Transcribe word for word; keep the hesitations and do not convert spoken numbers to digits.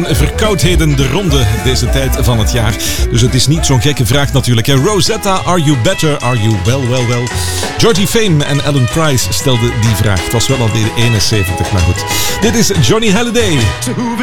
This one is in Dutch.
Verkoudheden de ronde deze tijd van het jaar. Dus het is niet zo'n gekke vraag natuurlijk. Hè? Rosetta, are you better? Are you well, well, well? Georgie Fame en Alan Price stelden die vraag. Het was wel alweer eenenzeventig, maar goed. Dit is Johnny Hallyday.